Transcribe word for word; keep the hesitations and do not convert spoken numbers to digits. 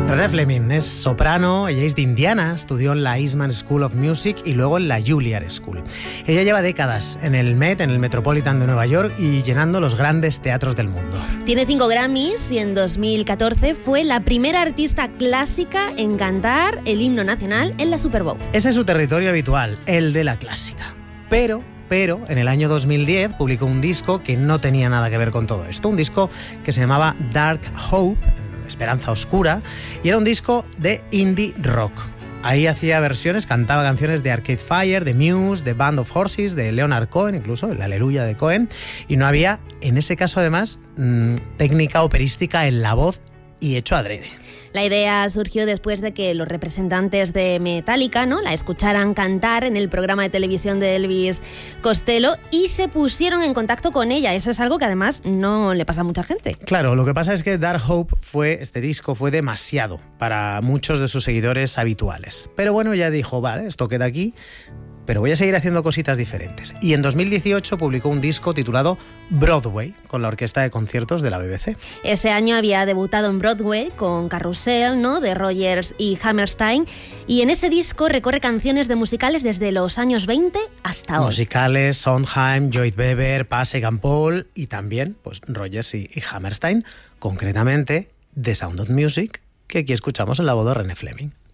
René Fleming es soprano, ella es de Indiana, estudió en la Eastman School of Music y luego en la Juilliard School. Ella lleva décadas en el Met, en el Metropolitan de Nueva York y llenando los grandes teatros del mundo. Tiene cinco Grammys y en dos mil catorce fue la primera artista clásica en cantar el himno nacional en la Super Bowl. Ese es su territorio habitual, el de la clásica. Pero... Pero en el año dos mil diez publicó un disco que no tenía nada que ver con todo esto. Un disco que se llamaba Dark Hope, Esperanza Oscura, y era un disco de indie rock. Ahí hacía versiones, cantaba canciones de Arcade Fire, de Muse, de Band of Horses, de Leonard Cohen, incluso el Aleluya de Cohen. Y no había, en ese caso además, mmm, técnica operística en la voz y hecho adrede. La idea surgió después de que los representantes de Metallica, ¿no?, la escucharan cantar en el programa de televisión de Elvis Costello y se pusieron en contacto con ella. Eso es algo que además no le pasa a mucha gente. Claro, lo que pasa es que Dark Hope fue, este disco fue demasiado para muchos de sus seguidores habituales. Pero bueno, ella dijo, vale, esto queda aquí, pero voy a seguir haciendo cositas diferentes. Y en dos mil dieciocho publicó un disco titulado Broadway, con la Orquesta de Conciertos de la B B C. Ese año había debutado en Broadway con Carrousel, ¿no?, de Rodgers y Hammerstein, y en ese disco recorre canciones de musicales desde los años veinte hasta hoy. Musicales, Sondheim, Lloyd Webber, Pasek and Paul, y también pues Rodgers y, y Hammerstein, concretamente The Sound of Music, que aquí escuchamos en la voz de René Fleming.